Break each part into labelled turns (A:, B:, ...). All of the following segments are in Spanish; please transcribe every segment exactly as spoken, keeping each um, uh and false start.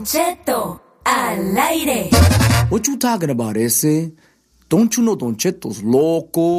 A: Don Cheto al aire.
B: What you talking about, ese? Don't you know Don Cheto's loco?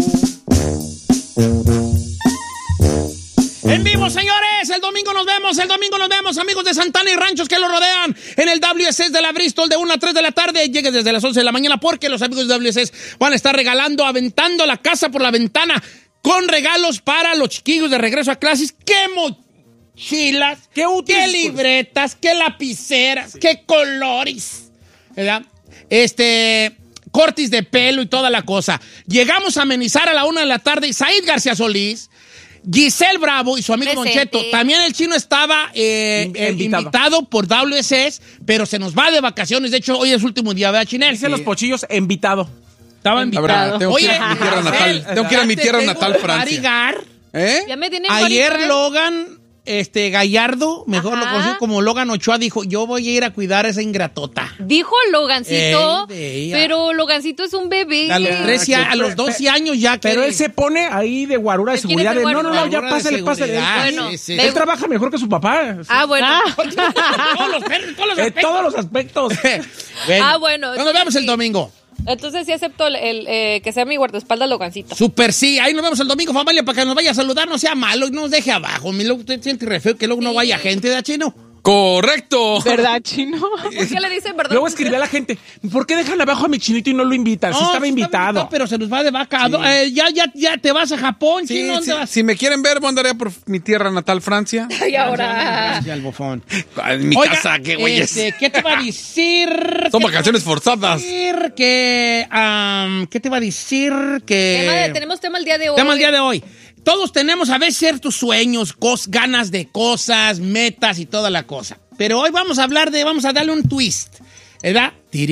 C: En vivo, señores, el domingo nos vemos, el domingo nos vemos, amigos de Santana y ranchos que lo rodean, en el W S S de la Bristol de una a tres de la tarde. Llegue desde las once de la mañana porque los amigos de W S S van a estar regalando, aventando la casa por la ventana con regalos para los chiquillos de regreso a clases. ¡Qué mochilas! ¡Qué útiles! ¡Qué libretas! ¡Qué lapiceras! Sí. ¡Qué colores! ¿Verdad? Este... cortes de pelo y toda la cosa. Llegamos a amenizar a la una de la tarde. Said García Solís, Giselle Bravo y su amigo Don Cheto. También el chino estaba eh, eh, invitado por W S S, pero se nos va de vacaciones. De hecho, hoy es su último día, ¿verdad, Chinel?
D: Dice sí. Los pochillos, invitado.
C: Estaba invitado.
E: Verdad, tengo, Oye, que ir a mi tierra natal. Tengo que ir a mi tierra natal, Francia.
C: ¿Eh?
F: Ya me tienen
C: Ayer
F: maricar.
C: Logan este, Gallardo, mejor Ajá. lo conocido como Logan Ochoa, dijo, yo voy a ir a cuidar a esa ingratota.
F: Dijo Logancito,
C: Ey,
F: pero Logancito es un bebé.
C: A los, trece, a los doce años ya.
D: Pero él se pone ahí de guarura de seguridad. De, no, no, no, ya pásale, pásale.
F: Bueno,
D: sí, sí. Él trabaja mejor que su papá.
F: Ah, bueno. Ah.
C: todos los, todos los
D: en todos los aspectos.
F: bueno, ah, bueno.
C: Nos vemos sí. el domingo.
F: Entonces sí acepto el, el eh, que sea mi guardaespaldas Logancito.
C: Super sí, ahí nos vemos el domingo, familia, para que nos vaya a saludar, no sea malo y no nos deje abajo. Mi luego usted siente re feo que luego sí. no vaya gente, ¿da, Chino?
E: ¡Correcto!
F: ¿Verdad, Chino? ¿Por qué le dicen verdad?
D: Luego escribí a la gente, ¿por qué dejan abajo a mi chinito y no lo invitan? No, si estaba invitado. invitado.
C: Pero se nos va de vaca. Sí. Eh, ya, ya, ya te vas a Japón,
E: sí,
C: Chino.
E: Sí.
C: Vas?
E: Si me quieren ver, mandaré por mi tierra natal, Francia.
F: Y ahora...
C: Ya el bofón.
E: En mi Oiga, casa, qué güeyes.
C: Este, ¿Qué te va a decir?
E: Son vacaciones forzadas.
C: Decir que, um, ¿Qué te va a decir? Que...
F: Tema de, tenemos tema el día de hoy.
C: Tema el día de hoy. Todos tenemos a veces ciertos sueños, cos, ganas de cosas, metas y toda la cosa. Pero hoy vamos a hablar de, vamos a darle un twist, ¿verdad?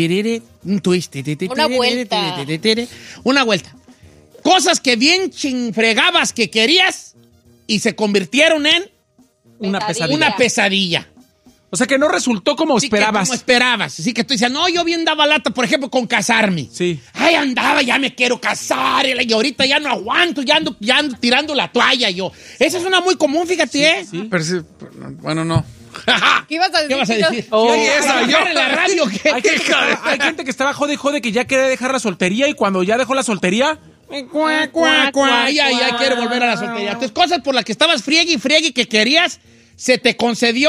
C: Un twist.
F: Una vuelta.
C: Una vuelta. Cosas que bien chinfregabas que querías y se convirtieron en
D: una pesadilla.
C: Una pesadilla.
D: O sea, que no resultó como
C: sí,
D: esperabas.
C: Como esperabas. Así que tú decías, no, yo bien daba lata, por ejemplo, con casarme.
D: Sí.
C: Ay, andaba, ya me quiero casar. Y ahorita ya no aguanto, ya ando, ya ando tirando la toalla yo. Esa es una muy común, fíjate,
E: sí,
C: ¿eh?
E: Sí. Pero sí, bueno, no.
F: ¿Qué ibas a decir?
C: ¿Qué vas a decir?
D: Oh,
C: ¿Sí, esa, yo en la radio. ¿Qué?
D: Hay, gente que estaba, hay gente que estaba jode y jode que ya quería dejar la soltería y cuando ya dejó la soltería...
C: Cuá, cuá, cuá, ya, ya quiere volver a la soltería. Entonces, cosas por las que estabas friegue y friegue que querías, se te concedió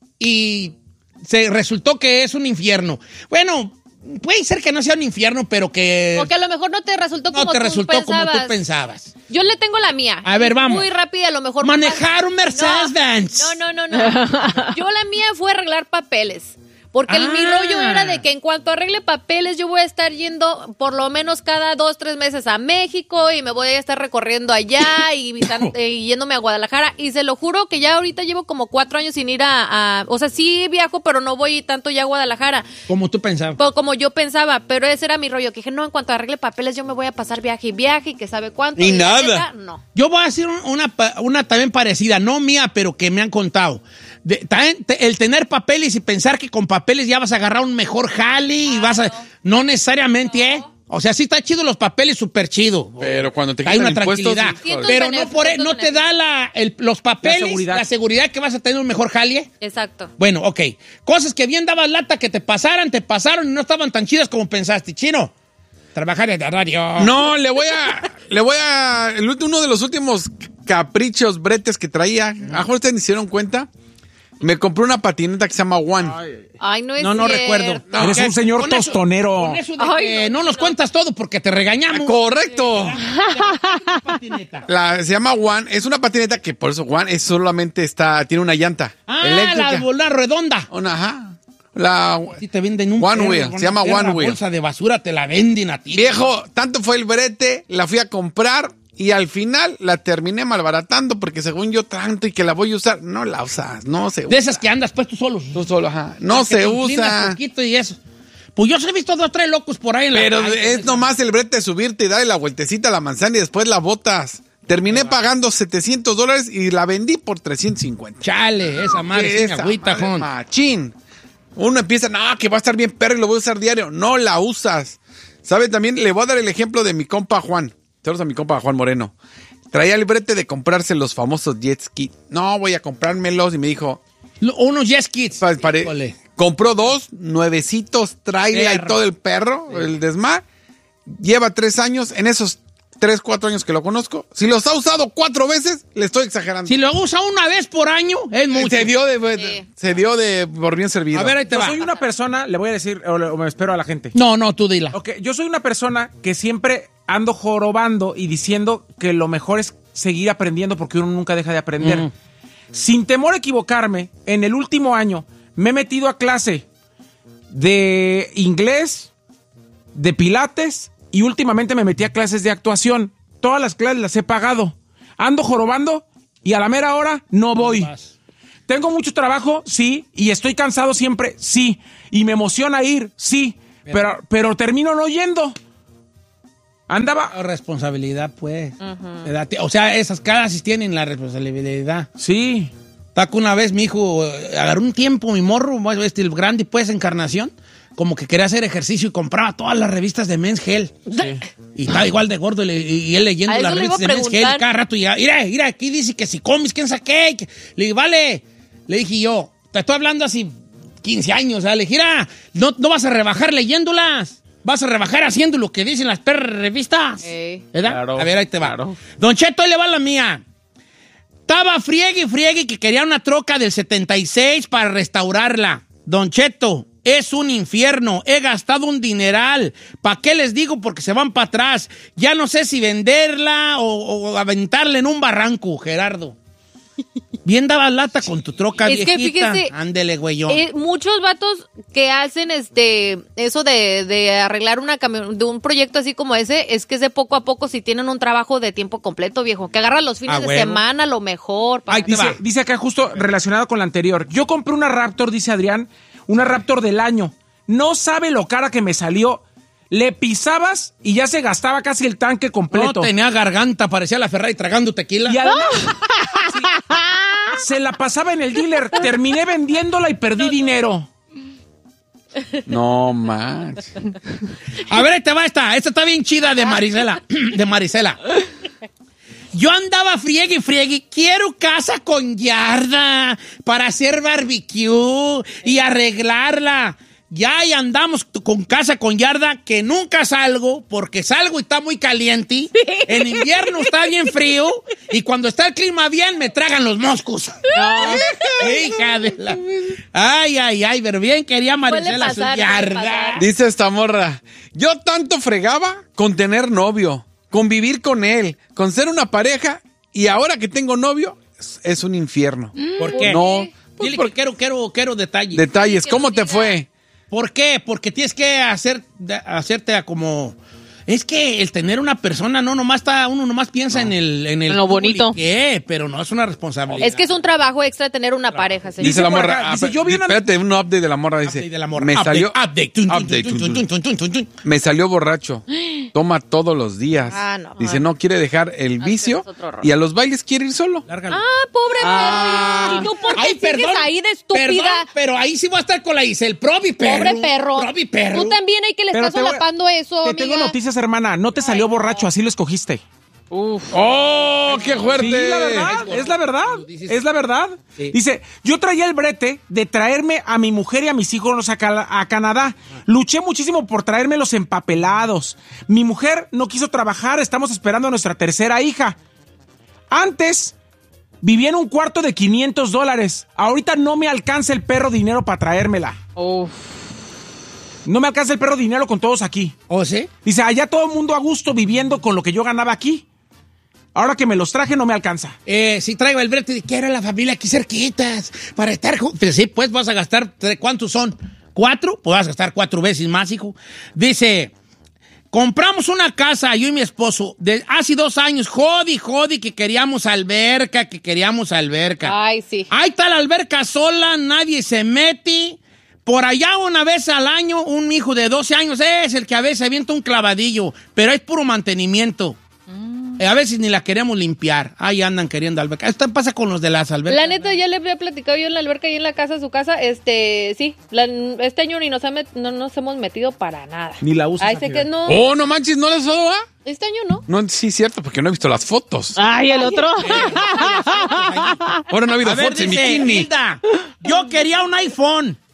C: y se resultó que es un infierno. Bueno, puede ser que no sea un infierno, pero que...
F: Porque a lo mejor no te resultó como
C: no te
F: tú
C: resultó
F: pensabas.
C: como tú pensabas.
F: Yo le tengo la mía.
C: A ver, vamos.
F: Muy rápida, a lo mejor...
C: Manejar un Mercedes-Benz.
F: No, no, no, no. Yo la mía fue arreglar papeles. Porque
C: ah.
F: el, mi rollo era de que en cuanto arregle papeles, yo voy a estar yendo por lo menos cada dos, tres meses a México y me voy a estar recorriendo allá y, visitando, y yéndome a Guadalajara. Y se lo juro que ya ahorita llevo como cuatro años sin ir a, a... O sea, sí viajo, pero no voy tanto ya a Guadalajara.
C: Como tú pensabas.
F: Pero como yo pensaba, pero ese era mi rollo. Que dije, no, en cuanto arregle papeles, yo me voy a pasar viaje y viaje y que sabe cuánto.
E: Y,
F: y
E: nada.
F: Neta, no.
C: Yo voy a decir una, una también parecida, no mía, pero que me han contado. De, también, te, el tener papeles y pensar que con papeles ya vas a agarrar un mejor jale y ah, vas a... No, no necesariamente, no. ¿eh? O sea, sí está chido los papeles, súper chido.
E: Pero cuando te
C: hay
E: quitan
C: una
E: impuestos...
C: tranquilidad. Pero no, por, no te da la, el, los papeles, la seguridad. la seguridad que vas a tener un mejor jale.
F: Exacto.
C: Bueno, ok. Cosas que bien dabas lata que te pasaran, te pasaron y no estaban tan chidas como pensaste. Chino, trabajar en la radio.
E: No, le voy a... le voy a... El, uno de los últimos caprichos, bretes que traía,
C: No.
E: ¿a lo mejor ustedes ni se dieron cuenta? Me compré una patineta que se llama One.
F: Ay, no es
C: No, no
F: cierto.
C: recuerdo. No,
D: Eres un señor
C: con
D: tostonero.
C: Eso, con eso de
F: Ay,
C: que
F: no,
C: no,
F: no,
C: nos
F: no.
C: cuentas todo porque te regañamos.
E: Correcto.
C: Patineta.
E: La, se llama One. Es una patineta que por eso One es solamente está, tiene una llanta
C: Ah,
E: eléctrica.
C: la bola redonda.
E: Una, ajá. La
C: Sí te venden un
E: One
C: perro,
E: Wheel,
C: una
E: se llama
C: perra
E: One Wheel.
C: bolsa de basura te la venden a ti.
E: Viejo, tanto fue el brete, la fui a comprar y al final la terminé malbaratando porque según yo tanto y que la voy a usar, no la usas, no se usa.
C: De esas que andas pues tú solo.
E: Tú solo, ajá. No
C: Que
E: se
C: te inclinas
E: usa.
C: poquito y eso. Pues yo he visto dos, tres locos por ahí en la
E: Pero
C: calle.
E: es nomás el brete de subirte y darle la vueltecita a la manzana y después la botas. Terminé pagando setecientos dólares y la vendí por trescientos cincuenta.
C: Chale, esa madre sí me
E: Esa
C: agüita,
E: madre,
C: Jon.
E: machín. Uno empieza, no, que va a estar bien perro y lo voy a usar diario. No la usas. ¿Sabe? También le voy a dar el ejemplo de mi compa Juan. Saludos a mi compa Juan Moreno. Traía el brete de comprarse los famosos jet ski. No, voy a comprármelos. Y me dijo...
C: Lo- Unos jet skis.
E: pa- pare-
C: Híjole.
E: Compró dos, nuevecitos, trailer y
C: Perro.
E: todo el perro, sí. el desmar. Lleva tres años, en esos tres, cuatro años que lo conozco. Si los ha usado cuatro veces, le estoy exagerando.
C: Si lo usa una vez por año, es mucho.
E: Se dio de, sí. se dio de por bien servido.
C: A ver, ahí te
D: Yo
C: va.
D: soy una persona, le voy a decir, o, le- o me espero a la gente.
C: No, no, tú dila.
D: Ok, yo soy una persona que siempre ando jorobando y diciendo que lo mejor es seguir aprendiendo porque uno nunca deja de aprender.
C: Mm.
D: Sin temor a equivocarme, en el último año me he metido a clase de inglés, de pilates y últimamente me metí a clases de actuación. Todas las clases las he pagado. Ando jorobando y a la mera hora no voy. Tengo mucho trabajo, sí, y estoy cansado siempre, sí, y me emociona ir, sí, pero, pero termino no yendo. Andaba...
C: Responsabilidad, pues. ¿Verdad? O sea, esas clases tienen la responsabilidad.
D: Sí.
C: Taco una vez mi hijo eh, agarró un tiempo, mi morro, este, el grande, pues, Encarnación, como que quería hacer ejercicio y compraba todas las revistas de Men's Health.
D: Sí.
C: Y estaba igual de gordo y, le- y él leyendo
F: A eso
C: las
F: le
C: revistas de
F: iba a
C: Men's Health
F: preguntar.
C: cada rato. Y ya, mira, mira, aquí dice que si comes, ¿quién saqué? Que- Le dije, vale. Le dije yo, te estoy hablando así quince años. ¿eh? Le dije, mira, no, no vas a rebajar leyéndolas. Vas a rebajar haciendo lo que dicen las perras revistas.
F: Ey.
C: ¿Verdad?
D: Claro,
C: A ver, ahí te va.
D: claro.
C: Don Cheto, ahí le va la mía. Estaba friegue y friegue que quería una troca del setenta y seis para restaurarla. Don Cheto, es un infierno. He gastado un dineral. ¿Para qué les digo? Porque se van para atrás. Ya no sé si venderla o, o aventarla en un barranco, Gerardo. Bien daba lata con tu troca
F: Es que
C: viejita.
F: fíjese,
C: Ándele, güeyón.
F: Eh, muchos vatos que hacen este eso de, de arreglar una camión, de un proyecto así como ese, es que es de poco a poco si tienen un trabajo de tiempo completo, viejo, que agarran los fines
C: Ah,
F: de
C: huevo.
F: semana, lo mejor. para-
C: Ay, te
D: Dice,
C: va.
D: dice acá justo relacionado con la anterior. Yo compré una Raptor, dice Adrián, una Raptor del año. No sabe lo cara que me salió. Le pisabas y ya se gastaba casi el tanque
C: No
D: completo.
C: tenía garganta, parecía la Ferrari tragando tequila.
D: Y además, sí, se la pasaba en el dealer. Terminé vendiéndola y perdí dinero.
E: No manches.
C: A ver, ahí te va esta. Esta está bien chida de Marisela. De Marisela. Yo andaba friegue y friegue. Quiero casa con yarda para hacer barbecue y arreglarla. Ya y andamos t- con casa con yarda que nunca salgo porque salgo y está muy caliente. En invierno está bien frío y cuando está el clima bien me tragan los moscos. Hija de la... Ay, ay, ay, pero bien quería Marisela su
F: pasar, suele
C: yarda.
F: pasar.
E: Dice esta morra, yo tanto fregaba con tener novio, con vivir con él, con ser una pareja, y ahora que tengo novio, es, es un infierno.
C: ¿Por qué?
E: No, pues
C: Dile
E: por-
C: que quiero, quiero, quiero detalles.
E: detalles,
F: que
E: ¿cómo
F: nos
E: te
F: diga.
E: fue?
C: ¿Por qué? Porque tienes que hacer, de- hacerte a como... Es que el tener una persona no nomás está, uno nomás piensa en el... En, el
F: En lo bonito.
C: ¿Qué? Pero no es una responsabilidad.
F: Es que es un trabajo extra tener una pareja, señor.
E: Dice la
D: por
E: morra,
D: acá,
E: ah,
D: dice, yo vi una-
E: espérate, un update de la morra, dice,
C: Update de la morra.
E: me
C: Update,
E: salió,
C: update. Tun, tun,
E: update,
C: tun,
E: tun,
C: tun,
E: tun.
C: tun, tun, tun.
E: me salió borracho, toma todos los días,
F: Ah, no.
E: dice, no quiere dejar el
F: Ah,
E: vicio,
F: ese es otro rollo.
E: y a los bailes quiere ir solo.
C: Lárgalo.
F: Ah, pobre
E: Ah.
F: perro. ¿Y tú por qué
C: Ay,
F: sigues
C: perdón.
F: ahí de estúpida?
C: Perdón, pero ahí sí voy a estar con la Isel. Probi perro.
F: Pobre perro.
C: Probi perro.
F: Tú también hay que le
D: Pero
F: estás
D: te voy-
F: solapando eso,
D: Te tengo
F: amiga.
D: noticias, hermana. No te salió borracho, así lo escogiste.
E: ¡Oh, qué fuerte!
D: Sí, la verdad, es la verdad,
C: Dices-
D: es la verdad.
C: Sí.
D: Dice, yo traía el brete de traerme a mi mujer y a mis hijos a, Cala- a Canadá. Luché muchísimo por traérmelos empapelados. Mi mujer no quiso trabajar, estamos esperando a nuestra tercera hija. Antes vivía en un cuarto de quinientos dólares. Ahorita no me alcanza el perro dinero para traérmela. No me alcanza el perro dinero con todos aquí.
C: ¿O sí?
D: Dice, allá todo el mundo a gusto viviendo con lo que yo ganaba aquí. Ahora que me los traje no me alcanza.
C: Eh, si traigo el brete de quiero a la familia aquí cerquitas para estar juntos. Pues sí, pues vas a gastar, tre- ¿cuántos son? ¿Cuatro? Pues vas a gastar cuatro veces más, hijo. Dice, compramos una casa, yo y mi esposo, de hace dos años, jodi, jodi, que queríamos alberca, que queríamos alberca.
F: Ay, sí.
C: Ahí está la alberca sola, nadie se mete. Por allá una vez al año, un hijo de doce años es el que a veces avienta un clavadillo, pero es puro mantenimiento. Eh, A veces ni la queremos limpiar. Ahí andan queriendo alberca. Esto pasa con los de las albercas.
F: La neta, ya le había platicado yo en la alberca y en la casa, su casa, este, sí, la- este año ni nos, ha met- no nos hemos metido para nada.
D: Ni la usas,
F: Ay, sé
D: amiga.
F: que no,
E: ¡Oh, no manches, no les oigo, ah?
F: este año no.
E: No, sí, cierto, porque no he visto las fotos.
F: Ay, el otro.
E: Ahora no ha habido
C: A ver,
E: fotos en
C: dice
E: bikini.
C: Hilda, yo quería un iPhone,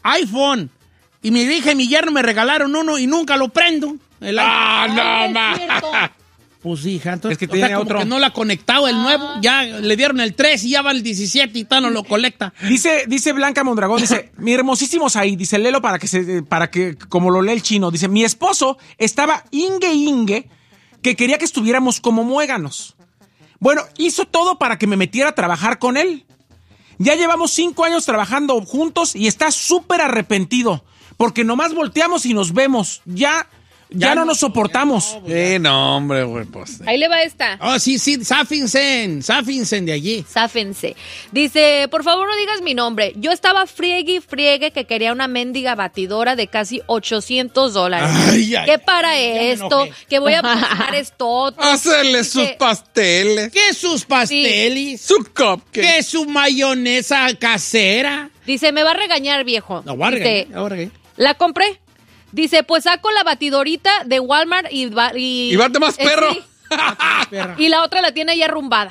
C: iPhone. Y mi hija y mi yerno me regalaron uno y nunca lo prendo. El
E: ¡Ah,
C: iPhone.
E: no,
F: Es
E: ma!
F: cierto.
C: Pues hija, entonces
D: Es que
C: o sea,
D: tiene
C: como
D: otro.
C: que no lo ha conectado el nuevo. Ya le dieron el tres y ya va el diecisiete y tal, no lo colecta.
D: Dice, dice Blanca Mondragón, dice, mi hermosísimo Saí, dice, léelo para que se, para que, como lo lee el chino, dice, mi esposo estaba ingue ingue que quería que estuviéramos como muéganos. Bueno, hizo todo para que me metiera a trabajar con él. Ya llevamos cinco años trabajando juntos y está súper arrepentido, porque nomás volteamos y nos vemos. Ya, ya,
C: Ya
D: no,
C: no,
D: nos soportamos.
E: Sí, no, hombre, güey, pues.
F: Ahí le va esta.
C: Oh, sí, sí, záfinse, záfinse de allí.
F: Záfense. Dice, por favor no digas mi nombre. Yo estaba friegue y friegue que quería una mendiga batidora de casi ochocientos dólares.
C: Ay, ay,
F: ¿Qué para
C: me
F: esto?
C: enojé.
F: Que voy a cocinar esto otro.
E: Hacerle
F: Y
E: sus
F: que-
E: pasteles,
C: ¿Qué sus pasteles?
E: su cupcake.
C: ¿Qué su mayonesa casera?
F: Dice, me va a regañar, viejo.
C: No, voy a
F: Dice,
C: regañar, la voy a regañar.
F: la compré. Dice, pues saco la batidorita de Walmart y... va- Y,
E: Y bate más
F: eh,
E: perro.
F: sí.
C: Perra.
F: Y la otra la tiene ya arrumbada.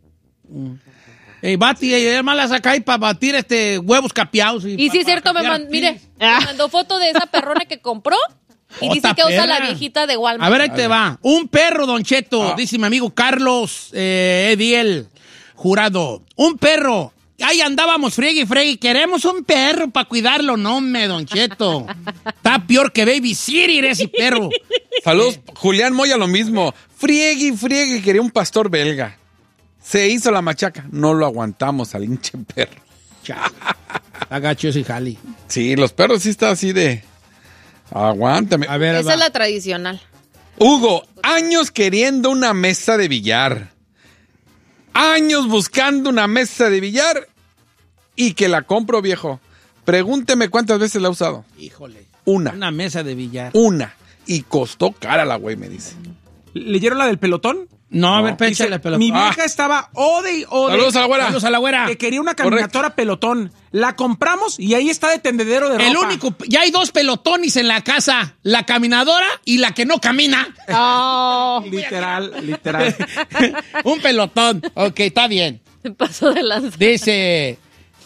C: Eh, bati, y además la saca ahí para batir este huevos capeados.
F: Y sí es cierto, me mandó, mire, me mandó foto de esa perrona que compró y
C: Otra
F: dice que usa la
C: perra.
F: viejita de Walmart.
C: A ver, ahí te va. Un perro, Don Cheto, dice mi amigo Carlos eh, Ediel Jurado. Un perro. Ahí andábamos friegue y friegue. Queremos un perro para cuidarlo. No, me, Don Cheto. Está peor que Baby Siri ese perro.
E: Saludos, Julián Moya, lo mismo. Friegue y friegue, quería un pastor belga. Se hizo la machaca. No lo aguantamos al hinche perro.
C: Chale. Agacho ese jali.
E: Sí, los perros sí están así de... Aguántame.
C: A ver,
F: Esa
C: va.
F: es la tradicional.
E: Hugo, años queriendo una mesa de billar. Años buscando una mesa de billar y que la compro, viejo. Pregúnteme cuántas veces la he usado.
C: Híjole.
E: Una.
C: Una mesa de billar.
E: Una. Y costó cara la güey, me dice.
D: ¿Leyeron la del pelotón?
C: No, a ver,
D: Dice,
C: péchale pelotón.
D: mi
E: Ah.
D: vieja estaba ode y ode.
E: Saludos a la güera.
C: Saludos a la güera.
D: Que quería una caminadora pelotón. La compramos y ahí está de tendedero de ropa.
C: El único, ya hay dos pelotones en la casa, la caminadora y la que no camina.
D: Literal, literal.
C: Un pelotón. Ok, está bien.
F: Se pasó de lanza.
C: Dice,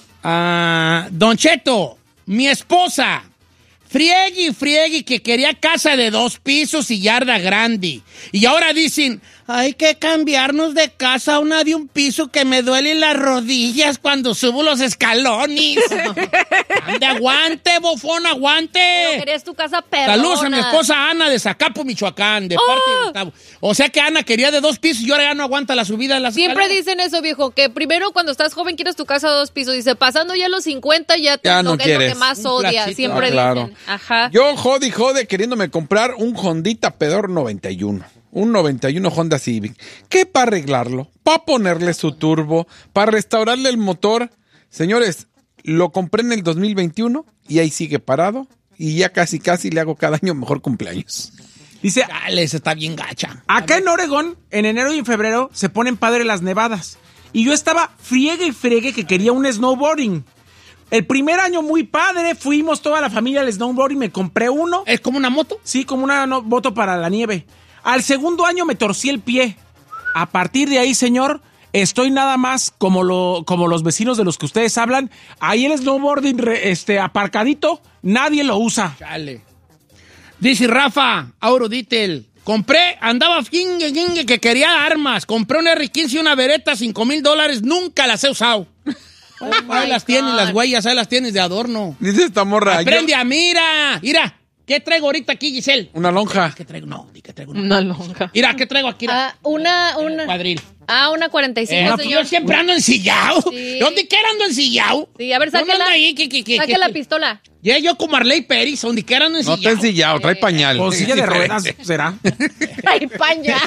C: ah, Don Cheto, mi esposa, friegue y friegue que quería casa de dos pisos y yarda grande. Y ahora dicen, hay que cambiarnos de casa a una de un piso que me duelen las rodillas cuando subo los escalones. Ande, aguante, bofón, aguante.
F: Querías tu casa perrona.
C: Saludos a mi esposa Ana de Zacapo, Michoacán, de parte de Gustavo. O sea que Ana quería de dos pisos y ahora ya no aguanta la subida de las
F: Siempre
C: escaleras.
F: dicen eso, viejo, que primero cuando estás joven quieres tu casa de dos pisos. Dice, pasando ya los cincuenta ya, te
E: Ya
F: lo
E: no
F: que es lo
E: quieres.
F: que más
C: Un
F: odias.
C: flachito.
F: Siempre
E: Ah, claro.
F: dicen. Ajá.
E: Yo jode y jode queriéndome comprar un Hondita Pedor noventa y uno. Un noventa y uno Honda Civic. ¿Qué para arreglarlo? ¿Para ponerle su turbo? ¿Para restaurarle el motor? Señores, lo compré en el dos mil veintiuno y ahí sigue parado. Y ya casi casi le hago cada año mejor cumpleaños.
D: Dice,
C: Dale, esa está bien gacha.
D: acá en Oregón, en enero y en febrero, se ponen padre las nevadas. Y yo estaba friegue y friegue que quería un snowboarding. El primer año muy padre, fuimos toda la familia al snowboarding, me compré uno.
C: ¿Es como una moto?
D: Sí, como una no- moto para la nieve. Al segundo año me torcí el pie. A partir de ahí, señor, estoy nada más como, lo, como los vecinos de los que ustedes hablan. Ahí el snowboarding re- este, aparcadito, nadie lo usa.
C: Chale. Dice Rafa, Auroditel. Compré, andaba fingue, fingue, que quería armas. Compré una R quince y una Beretta, cinco mil dólares. Nunca las he usado. ahí las tienes, las huellas, ahí las tienes de adorno.
E: Dice esta morra.
C: Aprende
E: yo-
C: a mira. Mira, ¿qué traigo ahorita aquí, Giselle?
E: Una lonja.
C: ¿Qué traigo? No, di que traigo una.
F: Una lonja.
C: Mira, ¿qué traigo aquí? Mira,
F: Ah, una,
C: el
F: una.
C: cuadril.
F: Ah, una cuarenta y
C: Eh,
F: cinco,
C: pues
F: señor.
C: yo siempre ando ensillado.
F: Sí.
C: ¿Dónde quiera ando ensillado?
F: Sí, a ver,
C: Yo no
F: sáquela.
C: ando ahí, que, que, que,
F: Saque
C: que-
F: la pistola.
C: Ya yo como Arley Pérez, donde quiera ando
E: No
C: ensillado.
E: está ensillado, trae pañal.
D: Con silla de ruedas, será.
F: Ay, paña.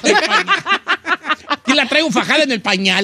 C: Aquí la traigo fajada en el pañal.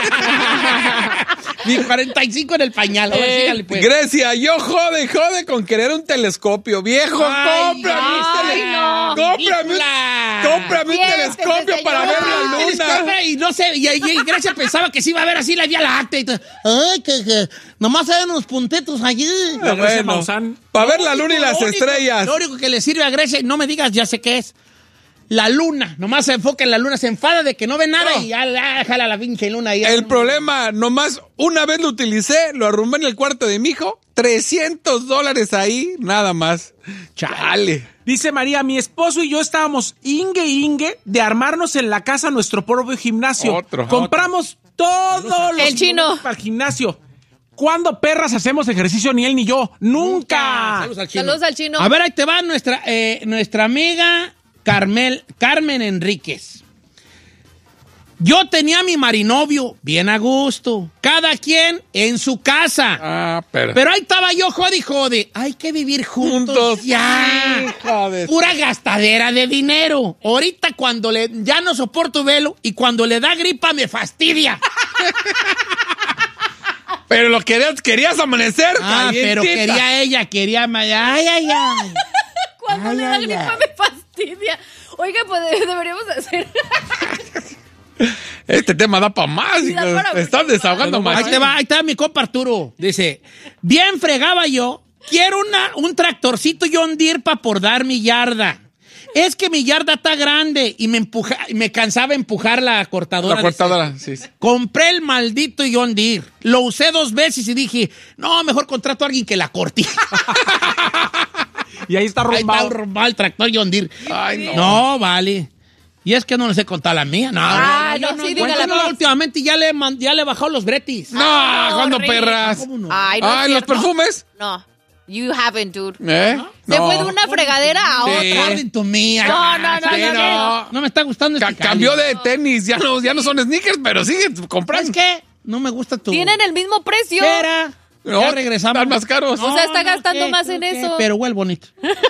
C: Mi cuarenta y cinco en el pañal. A ver,
F: Eh,
C: sígale, pues.
E: Grecia, yo jode, jode con querer un telescopio. Viejo,
C: Ay,
E: cómprame un
F: ay,
E: tele-
F: no.
E: Cómprame, un-
C: Ridícula.
E: cómprame un
F: Siéntese,
E: telescopio para
F: señor.
E: ver la
C: Ay,
E: luna.
C: telescopio, y no sé, y, y, y Grecia pensaba que sí iba a ver así la Vía Láctea y todo. Ay, que, que nomás hay unos puntitos allí.
E: Ah,
D: Grecia
E: bueno,
D: Maussan.
E: para ver la luna y las
C: Lo único-
E: estrellas.
C: Lo único que le sirve a Grecia, y no me digas, ya sé qué es. La luna, nomás se enfoca en la luna, se enfada de que no ve nada
E: No.
C: y ya ya, jala la pinche luna. Y ya
E: El
C: no-
E: problema, nomás una vez lo utilicé, lo arrumbé en el cuarto de mi hijo, trescientos dólares ahí, nada más. Chale.
D: Dice María, mi esposo y yo estábamos ingue ingue de armarnos en la casa nuestro propio gimnasio.
E: Otro,
D: Compramos otro. todos los
F: el chino
D: para el gimnasio. ¿Cuándo perras hacemos ejercicio ni él ni yo? ¡Nunca!
C: Saludos al chino.
F: Saludos al chino.
C: A ver, ahí te va nuestra, eh, nuestra amiga Carmel, Carmen Enríquez. Yo tenía mi marinovio bien a gusto, cada quien en su casa.
E: Ah, pero...
C: Pero ahí estaba yo, jode y jode. Hay que vivir juntos,
E: Juntos.
C: ya.
E: Hijo de-
C: Pura gastadera de dinero. Ahorita cuando le ya no soporto velo y cuando le da gripa me fastidia.
E: Pero lo querías, querías amanecer.
C: Ah, pero
E: calientita.
C: quería ella, quería... ma- Ay, ay, ay.
F: Cuando
C: Ay,
F: le da
C: ay,
F: gripa
C: ay.
F: me fastidia. Oiga, pues deberíamos hacer...
E: Este tema da para más.
F: Sí, da
E: hijo.
F: para
E: Te estás
F: mucho
E: desahogando
C: Ahí
E: más.
C: te va, ahí está mi compa Arturo. Dice, bien fregaba yo, quiero una, un tractorcito John Deere para por dar mi yarda. Es que mi yarda está grande y me empuja, me cansaba empujar la cortadora.
E: La cortadora, sí, sí.
C: Compré el maldito John Deere. Lo usé dos veces y dije, no, mejor contrato a alguien que la corte.
D: Y ahí está
C: Ahí está
D: rumbado.
C: rumbado el tractor John Deere.
E: Ay, no.
C: No, vale. Y es que no les he contado la mía. No,
F: Ah,
C: no,
F: no,
C: no,
F: sí,
C: no,
F: dígala,
C: no, no,
F: pues.
C: últimamente ya le, he man- ya le he bajado los bretis.
E: No,
F: Ah,
E: ¿cuándo,
F: horrible.
E: perras?
C: ¿Cómo no?
F: Ay, no es
E: Ay, los
F: cierto.
E: perfumes.
F: No, you haven't, dude.
E: ¿Eh?
F: Se
E: No.
F: fue de una fregadera a
E: Sí.
F: otra.
C: According to me.
F: No, no, no,
E: Sí,
F: no,
E: no.
C: No me está gustando
E: Ca-
C: este
E: cambió
C: cali.
E: de tenis, ya no, ya no son sneakers, pero sigue comprando.
C: ¿Sabes qué? No me gusta tu...
F: Tienen el mismo precio.
C: Espera.
E: No,
C: Ya regresamos.
E: están más caros.
F: O sea, está gastando
C: ¿qué?
F: más en
C: ¿Qué?
F: eso.
C: Pero huele bonito.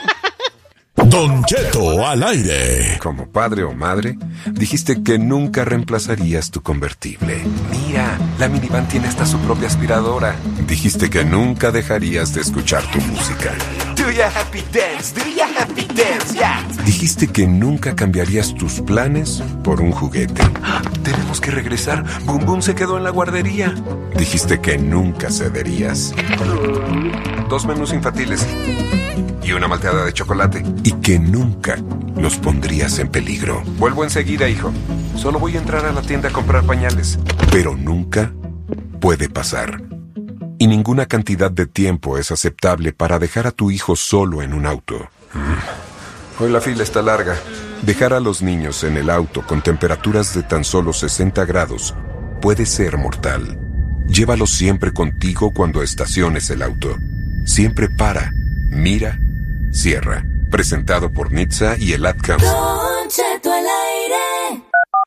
G: Don Cheto al aire.
H: Como padre o madre, dijiste que nunca reemplazarías tu convertible. Mira, la minivan tiene hasta su propia aspiradora. Dijiste que nunca dejarías de escuchar tu música. Do ya happy dance, do ya happy dance, yeah. Dijiste que nunca cambiarías tus planes por un juguete. Tenemos que regresar. Boom Boom se quedó en la guardería. Dijiste que nunca cederías. Dos menús infantiles y una malteada de chocolate. Y que nunca los pondrías en peligro. Vuelvo enseguida, hijo. Solo voy a entrar a la tienda a comprar pañales. Pero nunca puede pasar. Y ninguna cantidad de tiempo es aceptable para dejar a tu hijo solo en un auto. Mm. Hoy la fila está larga. Dejar a los niños en el auto con temperaturas de tan solo sesenta grados puede ser mortal. Llévalos siempre contigo cuando estaciones el auto. Siempre para, mira, cierra. Presentado por Nitsa y el AdCam.
A: Don Cheto al aire.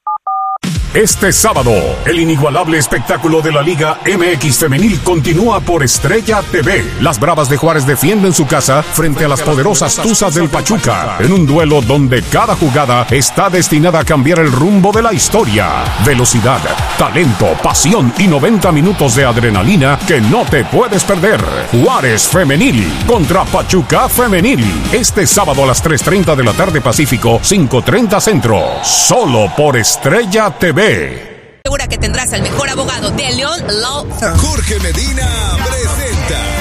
G: Este sábado, el inigualable espectáculo de la Liga M X Femenil continúa por Estrella T V. Las Bravas de Juárez defienden su casa frente a las poderosas Tuzas del Pachuca, en un duelo donde cada jugada está destinada a cambiar el rumbo de la historia. Velocidad, talento, pasión y noventa minutos de adrenalina que no te puedes perder. Juárez Femenil contra Pachuca Femenil. Este sábado a las tres treinta de la tarde Pacífico, cinco treinta Centro. Solo por Estrella T V.
I: Segura que tendrás al mejor abogado de León Law Firm.
J: Jorge Medina presenta